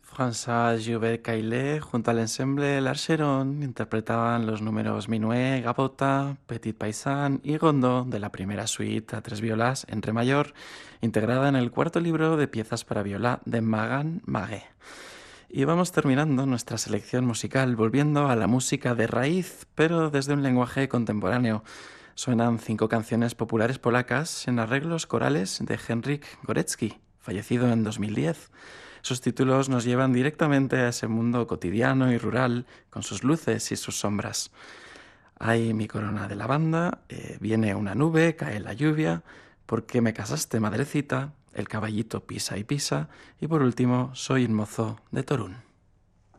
François Joubert Caillet junto al ensemble L'Archeron interpretaban los números Minuet, Gavota, Petit Paysan y Gondo de la primera suite a tres violas en re mayor, integrada en el cuarto libro de piezas para viola de Magan Maguet. Y vamos terminando nuestra selección musical volviendo a la música de raíz, pero desde un lenguaje contemporáneo. Suenan 5 canciones populares polacas en arreglos corales de Henryk Górecki, fallecido en 2010. Sus títulos nos llevan directamente a ese mundo cotidiano y rural, con sus luces y sus sombras. Hay mi corona de lavanda, viene una nube, cae la lluvia, ¿por qué me casaste, madrecita? El caballito pisa y pisa, y por último, soy un mozo de Torún.